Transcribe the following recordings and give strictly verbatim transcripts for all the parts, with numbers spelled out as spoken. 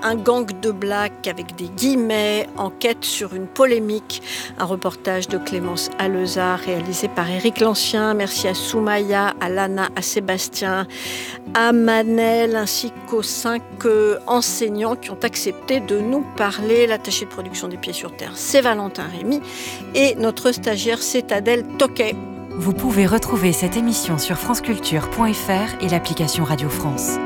un gang de blacks avec des guillemets, enquête sur une polémique. Un reportage de Clémence Alezard réalisé par Éric Lancien. Merci à Soumaya, à Lana, à Sébastien, à Manel ainsi qu'aux cinq euh, enseignants qui ont accepté de nous parler. L'attaché de production des Pieds sur Terre, c'est Valentin Rémy et notre stagiaire, c'est Adèle Toquet. Vous pouvez retrouver cette émission sur franceculture point f r et l'application Radio France.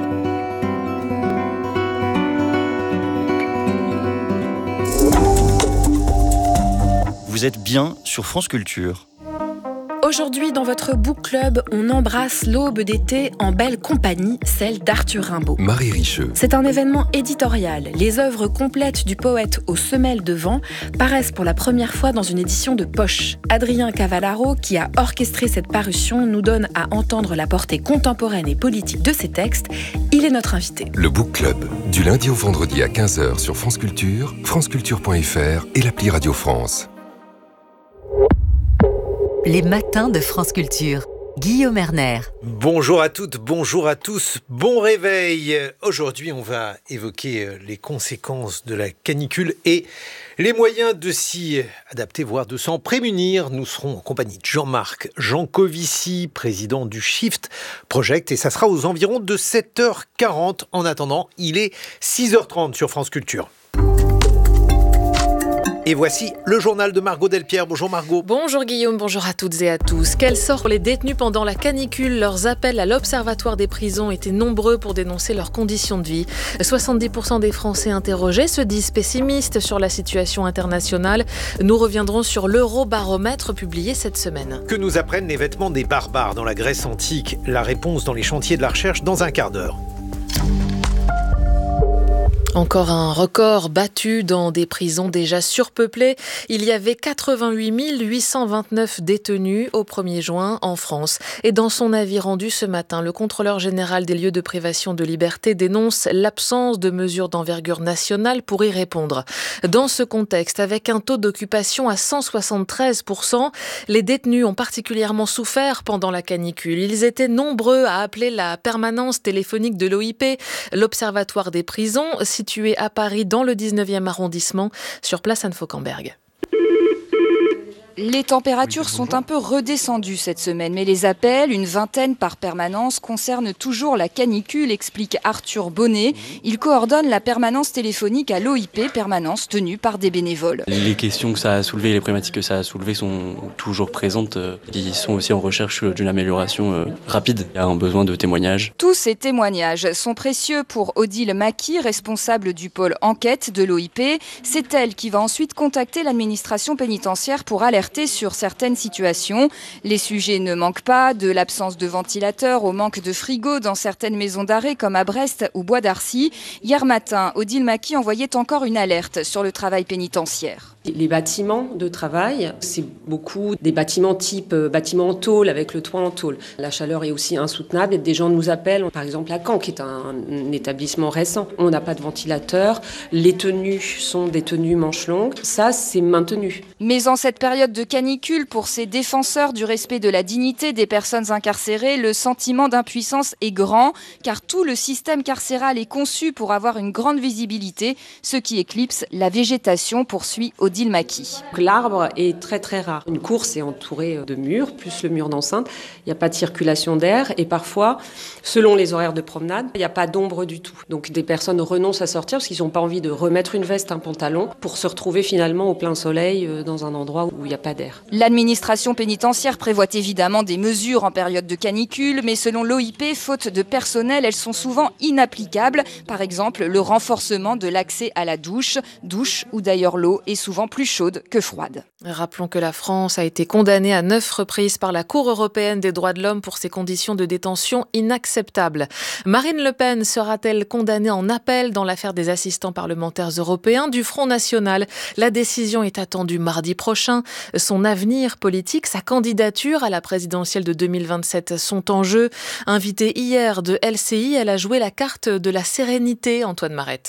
Vous êtes bien sur France Culture. Aujourd'hui, dans votre book club, on embrasse l'aube d'été en belle compagnie, celle d'Arthur Rimbaud. Marie Richeux. C'est un événement éditorial. Les œuvres complètes du poète aux semelles de vent paraissent pour la première fois dans une édition de poche. Adrien Cavallaro, qui a orchestré cette parution, nous donne à entendre la portée contemporaine et politique de ces textes. Il est notre invité. Le book club, du lundi au vendredi à quinze heures sur France Culture, franceculture point f r et l'appli Radio France. Les matins de France Culture. Guillaume Erner. Bonjour à toutes, bonjour à tous, bon réveil. Aujourd'hui, on va évoquer les conséquences de la canicule et les moyens de s'y adapter, voire de s'en prémunir. Nous serons en compagnie de Jean-Marc Jancovici, président du Shift Project, et ça sera aux environs de sept heures quarante. En attendant, il est six heures trente sur France Culture. Et voici le journal de Margot Delpierre. Bonjour Margot. Bonjour Guillaume, bonjour à toutes et à tous. Quel sort pour les détenus pendant la canicule? Leurs appels à l'Observatoire des prisons étaient nombreux pour dénoncer leurs conditions de vie. soixante-dix pour cent des Français interrogés se disent pessimistes sur la situation internationale. Nous reviendrons sur l'Eurobaromètre publié cette semaine. Que nous apprennent les vêtements des barbares dans la Grèce antique? La réponse dans les chantiers de la recherche dans un quart d'heure. Encore un record battu dans des prisons déjà surpeuplées. Il y avait quatre-vingt-huit mille huit cent vingt-neuf détenus au premier juin en France. Et dans son avis rendu ce matin, le contrôleur général des lieux de privation de liberté dénonce l'absence de mesures d'envergure nationale pour y répondre. Dans ce contexte, avec un taux d'occupation à cent soixante-treize pour cent, les détenus ont particulièrement souffert pendant la canicule. Ils étaient nombreux à appeler la permanence téléphonique de l'O I P, l'Observatoire des prisons, situé à Paris dans le dix-neuvième arrondissement, sur place Anne Fauquemberg. Les températures sont un peu redescendues cette semaine, mais les appels, une vingtaine par permanence, concernent toujours la canicule, explique Arthur Bonnet. Il coordonne la permanence téléphonique à l'O I P, permanence tenue par des bénévoles. Les questions que ça a soulevées, les problématiques que ça a soulevées sont toujours présentes. Ils sont aussi en recherche d'une amélioration rapide. Il y a un besoin de témoignages. Tous ces témoignages sont précieux pour Odile Maki, responsable du pôle enquête de l'O I P. C'est elle qui va ensuite contacter l'administration pénitentiaire pour alerter sur certaines situations. Les sujets ne manquent pas, de l'absence de ventilateurs au manque de frigo dans certaines maisons d'arrêt comme à Brest ou Bois d'Arcy. Hier matin, Odile Maki envoyait encore une alerte sur le travail pénitentiaire. Les bâtiments de travail, c'est beaucoup des bâtiments type bâtiments en tôle avec le toit en tôle. La chaleur est aussi insoutenable et des gens nous appellent, par exemple à Caen qui est un, un établissement récent. On n'a pas de ventilateur, les tenues sont des tenues manches longues, ça c'est maintenu. Mais en cette période de canicule, pour ces défenseurs du respect de la dignité des personnes incarcérées, le sentiment d'impuissance est grand car tout le système carcéral est conçu pour avoir une grande visibilité, ce qui éclipse la végétation, poursuit Odile Maki. L'arbre est très très rare. Une course est entourée de murs, plus le mur d'enceinte. Il n'y a pas de circulation d'air et parfois, selon les horaires de promenade, il n'y a pas d'ombre du tout. Donc des personnes renoncent à sortir parce qu'ils n'ont pas envie de remettre une veste, un pantalon pour se retrouver finalement au plein soleil dans un endroit où il n'y a pas d'air. L'administration pénitentiaire prévoit évidemment des mesures en période de canicule, mais selon l'O I P, faute de personnel, elles sont souvent inapplicables. Par exemple, le renforcement de l'accès à la douche, douche où d'ailleurs l'eau est souvent plus chaude que froide. Rappelons que la France a été condamnée à neuf reprises par la Cour européenne des droits de l'homme pour ses conditions de détention inacceptables. Marine Le Pen sera-t-elle condamnée en appel dans l'affaire des assistants parlementaires européens du Front National? La décision est attendue mardi prochain. Son avenir politique, sa candidature à la présidentielle de deux mille vingt-sept sont en jeu. Invitée hier de L C I, elle a joué la carte de la sérénité, Antoine Marette.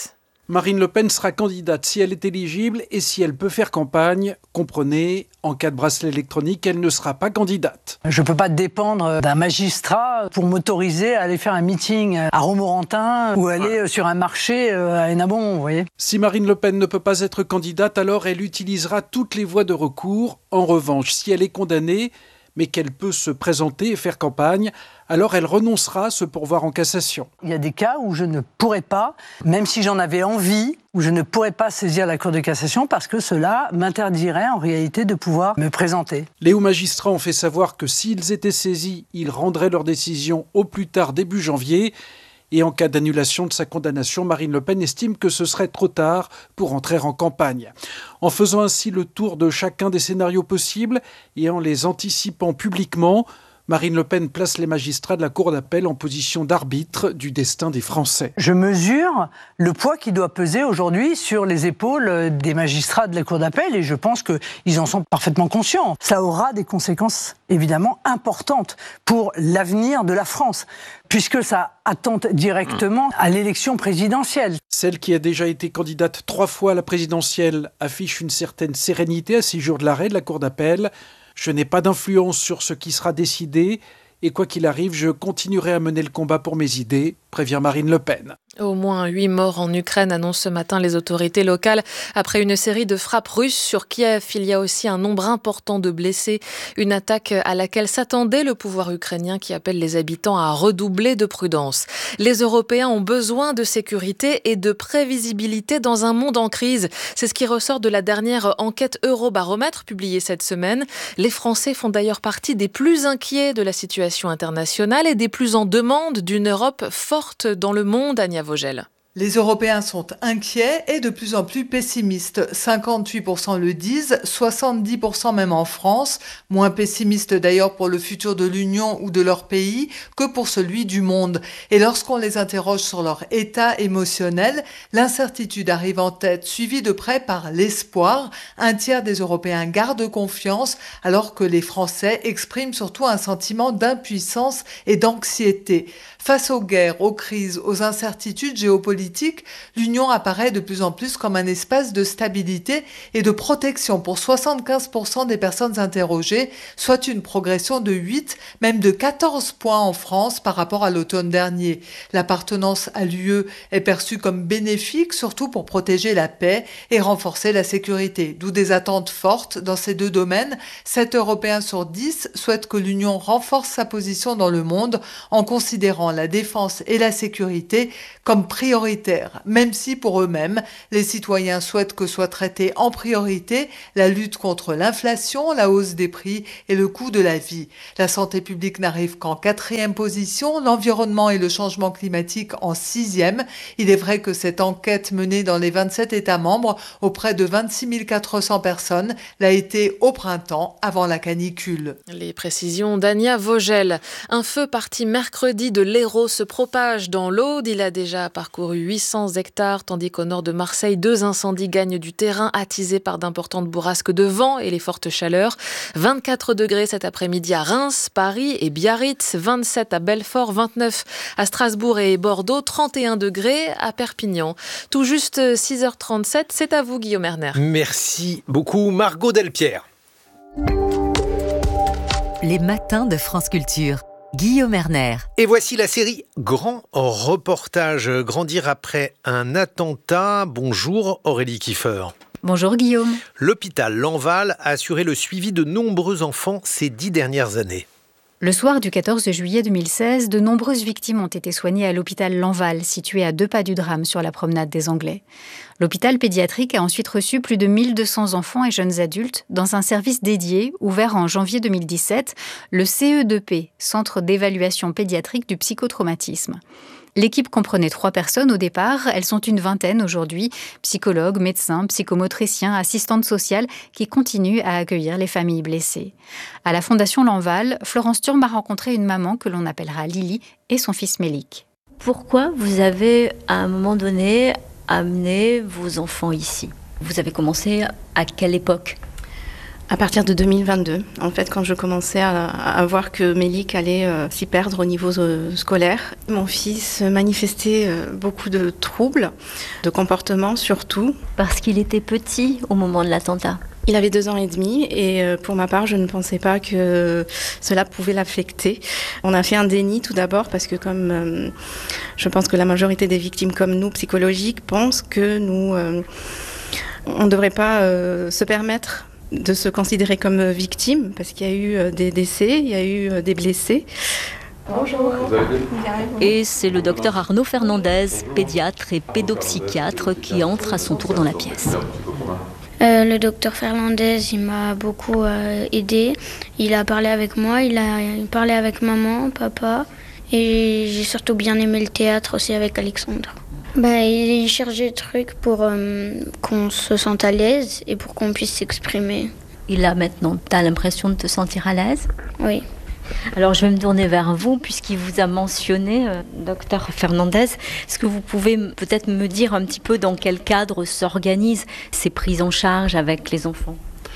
Marine Le Pen sera candidate si elle est éligible et si elle peut faire campagne. Comprenez, en cas de bracelet électronique, elle ne sera pas candidate. Je ne peux pas dépendre d'un magistrat pour m'autoriser à aller faire un meeting à Romorantin ou aller ouais. sur un marché à Hénin-Beaumont, vous voyez. Si Marine Le Pen ne peut pas être candidate, alors elle utilisera toutes les voies de recours. En revanche, si elle est condamnée, mais qu'elle peut se présenter et faire campagne, alors elle renoncera à se pourvoir en cassation. Il y a des cas où je ne pourrais pas, même si j'en avais envie, où je ne pourrais pas saisir la Cour de cassation parce que cela m'interdirait en réalité de pouvoir me présenter. Les hauts magistrats ont fait savoir que s'ils étaient saisis, ils rendraient leur décision au plus tard début janvier. Et en cas d'annulation de sa condamnation, Marine Le Pen estime que ce serait trop tard pour entrer en campagne. En faisant ainsi le tour de chacun des scénarios possibles et en les anticipant publiquement, Marine Le Pen place les magistrats de la Cour d'appel en position d'arbitre du destin des Français. Je mesure le poids qui doit peser aujourd'hui sur les épaules des magistrats de la Cour d'appel et je pense qu'ils en sont parfaitement conscients. Ça aura des conséquences évidemment importantes pour l'avenir de la France, puisque ça attente directement à l'élection présidentielle. Celle qui a déjà été candidate trois fois à la présidentielle affiche une certaine sérénité à six jours de l'arrêt de la Cour d'appel. Je n'ai pas d'influence sur ce qui sera décidé et quoi qu'il arrive, je continuerai à mener le combat pour mes idées, prévient Marine Le Pen. Au moins huit morts en Ukraine, annoncent ce matin les autorités locales. Après une série de frappes russes sur Kiev, il y a aussi un nombre important de blessés. Une attaque à laquelle s'attendait le pouvoir ukrainien qui appelle les habitants à redoubler de prudence. Les Européens ont besoin de sécurité et de prévisibilité dans un monde en crise. C'est ce qui ressort de la dernière enquête Eurobaromètre publiée cette semaine. Les Français font d'ailleurs partie des plus inquiets de la situation internationale et des plus en demande d'une Europe forte dans le monde, Ania Vogel. Les Européens sont inquiets et de plus en plus pessimistes. cinquante-huit pour cent le disent, soixante-dix pour cent même en France. Moins pessimistes d'ailleurs pour le futur de l'Union ou de leur pays que pour celui du monde. Et lorsqu'on les interroge sur leur état émotionnel, l'incertitude arrive en tête, suivie de près par l'espoir. Un tiers des Européens gardent confiance, alors que les Français expriment surtout un sentiment d'impuissance et d'anxiété. Face aux guerres, aux crises, aux incertitudes géopolitiques, l'Union apparaît de plus en plus comme un espace de stabilité et de protection pour soixante-quinze pour cent des personnes interrogées, soit une progression de huit, même de quatorze points en France par rapport à l'automne dernier. L'appartenance à l'U E est perçue comme bénéfique, surtout pour protéger la paix et renforcer la sécurité, d'où des attentes fortes dans ces deux domaines. sept Européens sur dix souhaitent que l'Union renforce sa position dans le monde en considérant la défense et la sécurité comme prioritaires, même si pour eux-mêmes, les citoyens souhaitent que soit traitée en priorité la lutte contre l'inflation, la hausse des prix et le coût de la vie. La santé publique n'arrive qu'en quatrième position, l'environnement et le changement climatique en sixième. Il est vrai que cette enquête menée dans les vingt-sept États membres auprès de vingt-six mille quatre cents personnes l'a été au printemps avant la canicule. Les précisions d'Ania Vogel. Un feu parti mercredi de l'Hérault se propage dans l'Aude. Il a déjà parcouru huit cents hectares, tandis qu'au nord de Marseille, deux incendies gagnent du terrain, attisés par d'importantes bourrasques de vent et les fortes chaleurs. vingt-quatre degrés cet après-midi à Reims, Paris et Biarritz, vingt-sept à Belfort, vingt-neuf à Strasbourg et Bordeaux, trente et un degrés à Perpignan. Tout juste six heures trente-sept, c'est à vous Guillaume Erner. Merci beaucoup Margot Delpierre. Les matins de France Culture. Guillaume Erner. Et voici la série Grand Reportage. Grandir après un attentat. Bonjour Aurélie Kiefer. Bonjour Guillaume. L'hôpital Lanval a assuré le suivi de nombreux enfants ces dix dernières années. Le soir du quatorze juillet deux mille seize, de nombreuses victimes ont été soignées à l'hôpital Lanval, situé à deux pas du drame sur la promenade des Anglais. L'hôpital pédiatrique a ensuite reçu plus de mille deux cents enfants et jeunes adultes dans un service dédié, ouvert en janvier deux mille dix-sept, le C E deux P, Centre d'évaluation pédiatrique du psychotraumatisme. L'équipe comprenait trois personnes au départ, elles sont une vingtaine aujourd'hui, psychologues, médecins, psychomotriciens, assistantes sociales qui continuent à accueillir les familles blessées. À la Fondation Lanval, Florence Turme a rencontré une maman que l'on appellera Lily et son fils Mélik. Pourquoi vous avez à un moment donné amené vos enfants ici ? Vous avez commencé à quelle époque ? À partir de deux mille vingt-deux, en fait, quand je commençais à, à voir que Mélik allait euh, s'y perdre au niveau euh, scolaire, mon fils manifestait euh, beaucoup de troubles, de comportement surtout. Parce qu'il était petit au moment de l'attentat. Il avait deux ans et demi et euh, pour ma part, je ne pensais pas que cela pouvait l'affecter. On a fait un déni tout d'abord parce que comme euh, je pense que la majorité des victimes comme nous, psychologiques, pensent que nous, euh, on ne devrait pas euh, se permettre de se considérer comme victime, parce qu'il y a eu des décès, il y a eu des blessés. Bonjour. Et c'est le docteur Arnaud Fernandez, pédiatre et pédopsychiatre, qui entre à son tour dans la pièce. Euh, le docteur Fernandez, il m'a beaucoup euh, aidé. Il a parlé avec moi, il a parlé avec maman, papa, et j'ai surtout bien aimé le théâtre aussi avec Alexandre. Bah, il cherche des trucs pour euh, qu'on se sente à l'aise et pour qu'on puisse s'exprimer. Et là maintenant, tu as l'impression de te sentir à l'aise ? Oui. Alors je vais me tourner vers vous puisqu'il vous a mentionné, euh, docteur Fernandez. Est-ce que vous pouvez peut-être me dire un petit peu dans quel cadre s'organisent ces prises en charge avec les enfants ?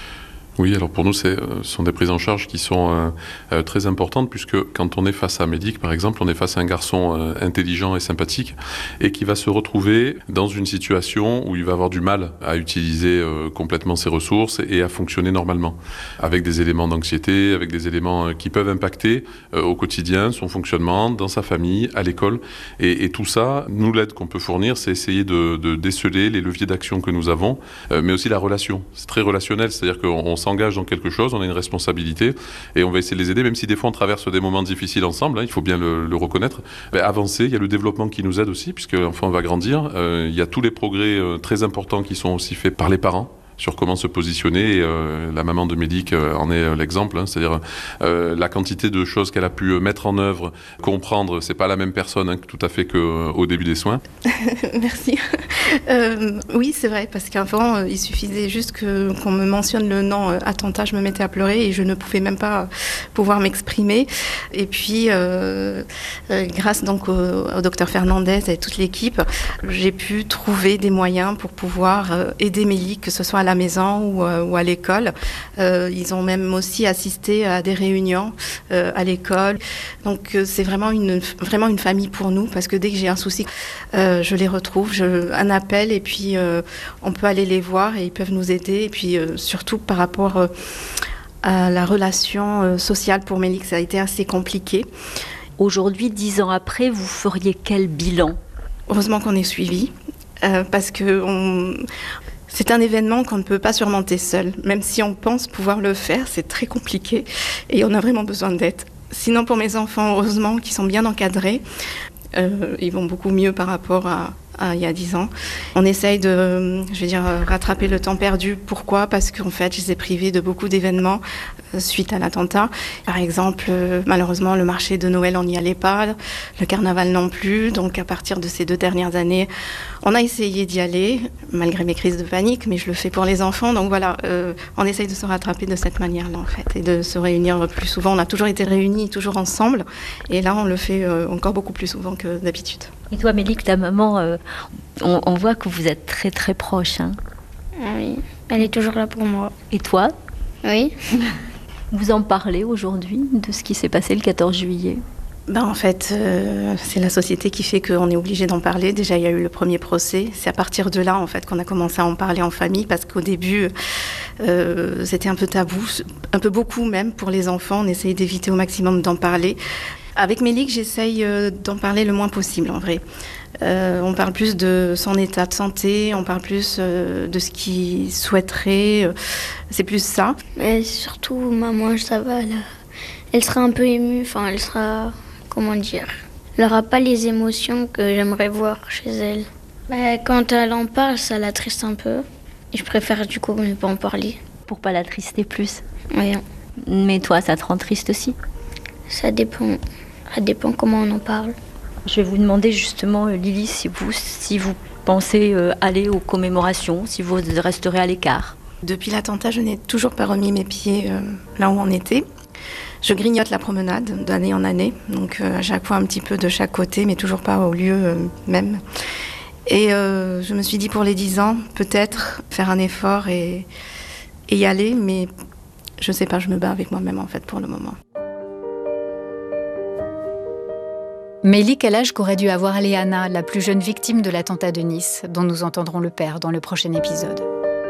Oui, alors pour nous, c'est, ce sont des prises en charge qui sont euh, euh, très importantes puisque quand on est face à Mélik, par exemple, on est face à un garçon euh, intelligent et sympathique et qui va se retrouver dans une situation où il va avoir du mal à utiliser euh, complètement ses ressources et à fonctionner normalement, avec des éléments d'anxiété, avec des éléments euh, qui peuvent impacter euh, au quotidien son fonctionnement, dans sa famille, à l'école. Et, et tout ça, nous, l'aide qu'on peut fournir, c'est essayer de, de déceler les leviers d'action que nous avons, euh, mais aussi la relation. C'est très relationnel, c'est-à-dire qu'on on s'engage dans quelque chose, on a une responsabilité et on va essayer de les aider, même si des fois on traverse des moments difficiles ensemble, hein, il faut bien le, le reconnaître. Ben, avancer, il y a le développement qui nous aide aussi, puisque l'enfant va grandir. Euh, il y a tous les progrès euh, très importants qui sont aussi faits par les parents sur comment se positionner. Et, euh, la maman de Mélik euh, en est l'exemple, hein, c'est-à-dire euh, la quantité de choses qu'elle a pu mettre en œuvre, comprendre, c'est pas la même personne hein, tout à fait qu'au début des soins. Merci. Euh, oui, c'est vrai, parce qu'avant, euh, il suffisait juste que, qu'on me mentionne le nom euh, attentat, je me mettais à pleurer et je ne pouvais même pas pouvoir m'exprimer. Et puis, euh, euh, grâce donc au, au docteur Fernandez et toute l'équipe, j'ai pu trouver des moyens pour pouvoir euh, aider Mélik, que ce soit à la maison ou, euh, ou à l'école. Euh, ils ont même aussi assisté à des réunions euh, à l'école. Donc, euh, c'est vraiment une, vraiment une famille pour nous, parce que dès que j'ai un souci, euh, je les retrouve, je, un appel et puis euh, on peut aller les voir et ils peuvent nous aider. Et puis euh, surtout par rapport euh, à la relation euh, sociale pour Mélik, ça a été assez compliqué. Aujourd'hui, dix ans après, vous feriez quel bilan ? Heureusement qu'on est suivi, euh, parce que on... c'est un événement qu'on ne peut pas surmonter seul. Même si on pense pouvoir le faire, c'est très compliqué et on a vraiment besoin d'aide. Sinon, pour mes enfants, heureusement, qui sont bien encadrés, euh, ils vont beaucoup mieux par rapport à, à il y a dix ans. On essaye de, je vais dire, rattraper le temps perdu. Pourquoi ? Parce qu'en fait, je les ai privés de beaucoup d'événements euh, suite à l'attentat. Par exemple, euh, malheureusement, le marché de Noël, on n'y allait pas, le carnaval non plus. Donc, à partir de ces deux dernières années, on a essayé d'y aller, malgré mes crises de panique, mais je le fais pour les enfants. Donc voilà, euh, on essaye de se rattraper de cette manière-là, en fait, et de se réunir plus souvent. On a toujours été réunis, toujours ensemble. Et là, on le fait euh, encore beaucoup plus souvent que d'habitude. Et toi, Mélik, ta maman, euh, on, on voit que vous êtes très très proches. Hein. Oui, elle est toujours là pour moi. Et toi ? Oui. Vous en parlez aujourd'hui de ce qui s'est passé le quatorze juillet ? Ben en fait, euh, c'est la société qui fait qu'on est obligé d'en parler. Déjà, il y a eu le premier procès. C'est à partir de là, en fait, qu'on a commencé à en parler en famille, parce qu'au début, euh, c'était un peu tabou, un peu beaucoup même pour les enfants. On essayait d'éviter au maximum d'en parler. Avec Mélik, j'essaye euh, d'en parler le moins possible, en vrai. Euh, on parle plus de son état de santé, on parle plus euh, de ce qu'il souhaiterait. Euh, c'est plus ça. Mais surtout, maman, ça va, elle, elle sera un peu émue. Enfin, elle sera... Comment dire ? Elle n'aura pas les émotions que j'aimerais voir chez elle. Bah, quand elle en parle, ça l'attriste un peu. Et je préfère du coup ne pas en parler. Pour pas l'attrister plus ? Oui. Mais toi, ça te rend triste aussi ? Ça dépend. Ça dépend comment on en parle. Je vais vous demander justement, Lily, si vous, si vous pensez euh, aller aux commémorations, si vous resterez à l'écart. Depuis l'attentat, je n'ai toujours pas remis mes pieds euh, là où on était. Je grignote la promenade d'année en année, donc euh, à chaque fois un petit peu de chaque côté, mais toujours pas au lieu euh, même. Et euh, je me suis dit pour les dix ans, peut-être faire un effort et, et y aller, mais Je sais pas, je me bats avec moi-même en fait pour le moment. Mélie, quel âge qu'aurait dû avoir Léana, la plus jeune victime de l'attentat de Nice, dont nous entendrons le père dans le prochain épisode.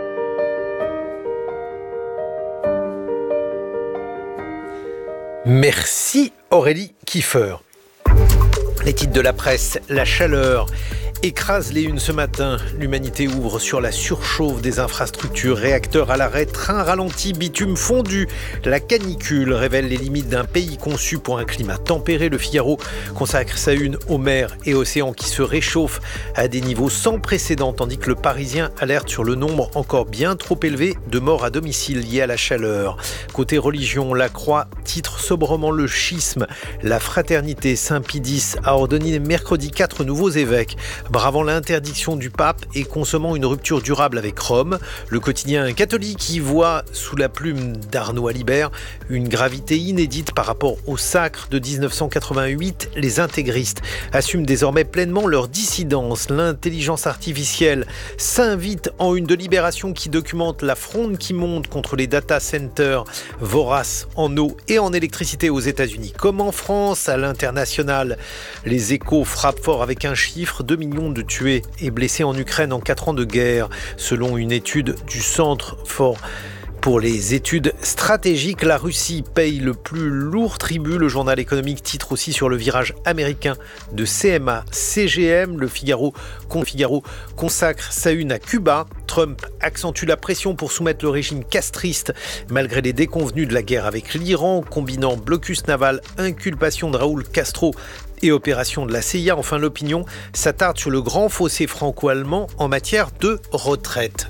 Merci Aurélie Kiefer. Les titres de la presse, la chaleur écrase les unes ce matin. L'humanité ouvre sur la surchauffe des infrastructures, réacteurs à l'arrêt, trains ralentis, bitume fondu. La canicule révèle les limites d'un pays conçu pour un climat tempéré. Le Figaro consacre sa une aux mers et océans qui se réchauffent à des niveaux sans précédent, tandis que le Parisien alerte sur le nombre encore bien trop élevé de morts à domicile liés à la chaleur. Côté religion, La Croix titre sobrement le schisme. La fraternité Saint-Pie X a ordonné mercredi quatre nouveaux évêques. Bravant l'interdiction du pape et consommant une rupture durable avec Rome, le quotidien catholique y voit, sous la plume d'Arnaud Alibert, une gravité inédite par rapport au sacre de dix-neuf cent quatre-vingt-huit. Les intégristes assument désormais pleinement leur dissidence. L'intelligence artificielle s'invite en une de Libération qui documente la fronde qui monte contre les data centers voraces en eau et en électricité aux États-Unis comme en France. À l'international, les Échos frappent fort avec un chiffre, deux millions de tués et blessés en Ukraine en quatre ans de guerre, selon une étude du Centre fort pour les études stratégiques. La Russie paye le plus lourd tribut. Le journal économique titre aussi sur le virage américain de C M A C G M. Le Figaro, le Figaro consacre sa une à Cuba. Trump accentue la pression pour soumettre le régime castriste malgré les déconvenues de la guerre avec l'Iran, combinant blocus naval, inculpation de Raúl Castro et opération de la C I A. Enfin, l'opinion s'attarde sur le grand fossé franco-allemand en matière de retraite.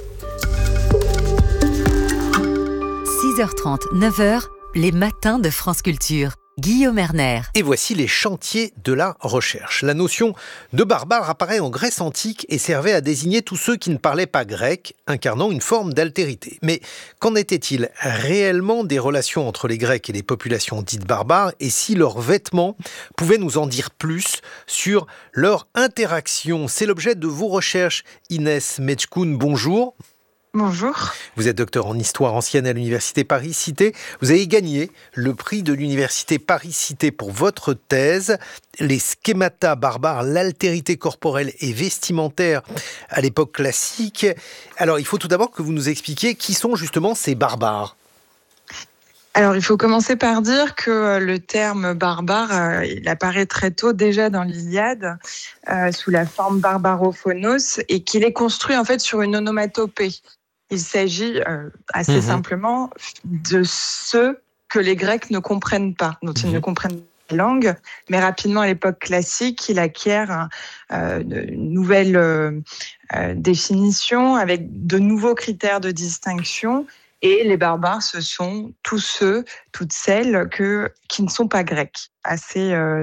six heures trente, neuf heures, les matins de France Culture. Guillaume Erner. Et voici les chantiers de la recherche. La notion de barbare apparaît en Grèce antique et servait à désigner tous ceux qui ne parlaient pas grec, incarnant une forme d'altérité. Mais qu'en était-il réellement des relations entre les Grecs et les populations dites barbares, et si leurs vêtements pouvaient nous en dire plus sur leur interaction? C'est l'objet de vos recherches. Inès Mechkoun, bonjour. Bonjour. Vous êtes docteur en histoire ancienne à l'Université Paris-Cité. Vous avez gagné le prix de l'Université Paris-Cité pour votre thèse « Les schémata barbares, l'altérité corporelle et vestimentaire à l'époque classique ». Alors, il faut tout d'abord que vous nous expliquiez qui sont justement ces barbares. Alors, il faut commencer par dire que le terme barbare, euh, il apparaît très tôt déjà dans l'Iliade, euh, sous la forme barbarophonos, et qu'il est construit en fait sur une onomatopée. Il s'agit euh, assez mmh. simplement de ceux que les Grecs ne comprennent pas, dont ils mmh. ne comprennent pas la langue, mais rapidement à l'époque classique, il acquiert euh, une nouvelle euh, euh, définition avec de nouveaux critères de distinction. Et les barbares, ce sont tous ceux, toutes celles que, qui ne sont pas grecs. Assez euh,